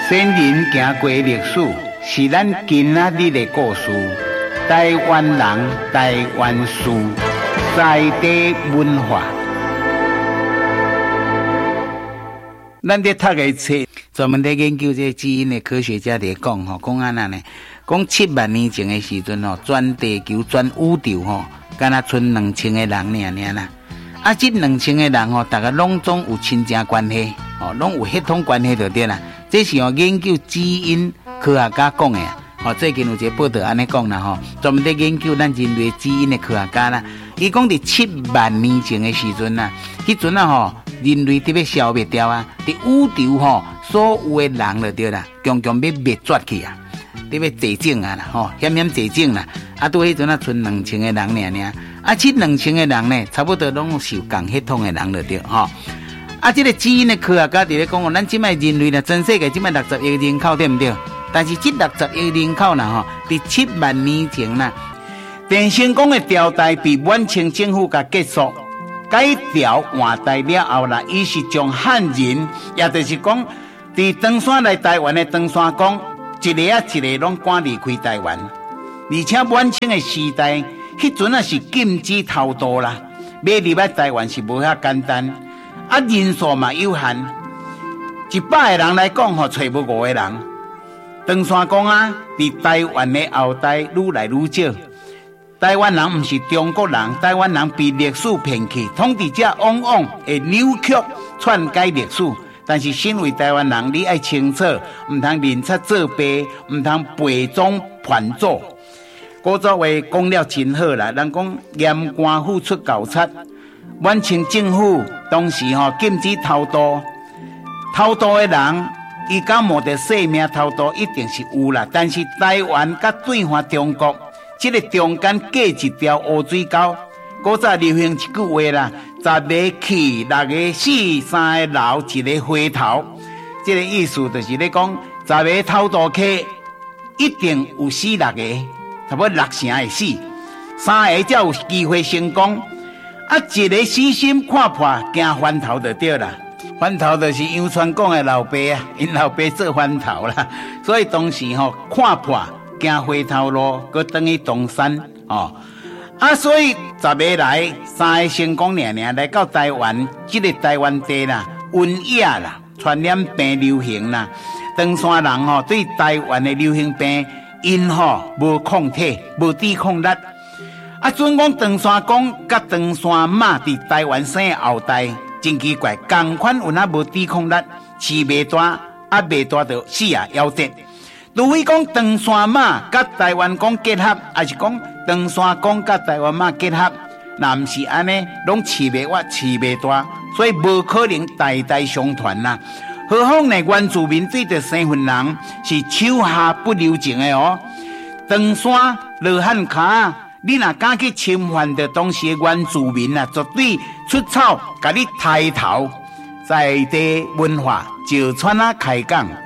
先人行过历史，是咱今仔日的故事。台湾人，台湾事，在地文化。咱在读的册，专门在研究这基因的科学家在讲吼，讲安那呢？讲7万年前的时阵吼，全地球、全宇宙吼，敢若剩2000个人尔啦。啊，这2000个人吼，大家拢总有亲情关系，吼，拢有血统关系就对啦。这是研究基因科学家讲的，吼，最近有一个报道安尼讲啦，吼，专门在研究咱人类基因的科学家啦。伊讲伫7万年前的时阵呐，迄阵啊吼，人类特别消灭掉啊，伫宇宙吼，所有的人就对啦，强要灭绝去啊，特别绝种啊啦，吼，险绝种啦。啊，拄迄阵啊，剩2000个人尔。啊，这2000个人呢，差不多拢是有共血统的人就对，吼。啊，这个基因的科学家伫咧讲哦，咱即摆人类啦，全世界即摆60亿人口对不对？但是这60亿人口啦，吼，伫7万年前啦，郑成功的朝代被满清政府甲结束，改朝换代了后啦，伊是将汉人，也就是讲，伫唐山来台湾的唐山公，一个一个拢赶离开台湾，而且满清的时代，迄阵啊是禁止偷渡啦，要入来台湾是无遐简单。啊，人数嘛有限，100个人来讲，吼，找无5个人。唐山公啊，伫台湾的后代愈来愈少。台湾人毋是中国人，台湾人被历史骗去，统治者往往会扭曲篡改历史。但是身为台湾人，你爱清楚，毋通认贼作弊，毋通陪葬叛祖。古早话讲了真好啦，人讲严官府出高贼。满清政府当时禁止偷渡，偷渡的人，伊敢冒着性命偷渡一定是有啦。但是台湾甲对岸中国，这个中间隔一条乌水沟。古早流行一句话啦：10个起，6个死，3个老，1个回头。这个意思就是咧讲，10个偷渡客一定有死6个，差不多6成会死，3个才有机会成功。啊，一个死心看破，惊翻头就对啦。翻头就是杨传讲的老爸啊，因老爸做翻头啦。所以当时看破，惊回头路，搁等于东山哦。啊，所以10个来，3个成功来到台湾，这个台湾地啦，瘟疫啦，传染病流行啦。唐山人对台湾的流行病，因无抗体，无抵抗力。啊，准讲唐山公甲唐山马伫台湾生的后代，真奇怪，同款有那无抵抗力，饲袂大，啊袂大就死啊夭折。除非讲唐山马甲台湾公结合，还是讲唐山公甲台湾马结合，那毋是安尼，拢饲袂活，饲袂大，所以无可能代代相传啦。何况呢，原住民对着生份人是手下不留情的哦。唐山罗汉脚。你若敢去侵犯着当时的原住民啊，绝对出草，甲你抬头，在地文化就川啊开讲。